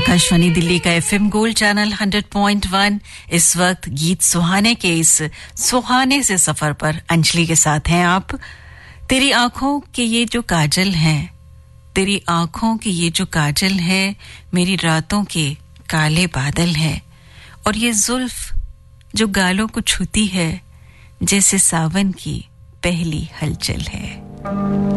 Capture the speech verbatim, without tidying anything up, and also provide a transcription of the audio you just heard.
आकाशवाणी दिल्ली का FM gold channel hundred point one इस वक्त गीत सुहाने के इस सुहाने से सफर पर अंजलि के साथ हैं आप। तेरी आंखों के ये जो काजल हैं, तेरी आंखों के ये जो काजल है, मेरी रातों के काले बादल हैं, और ये जुल्फ जो गालों को छूती है, जैसे सावन की पहली हलचल है।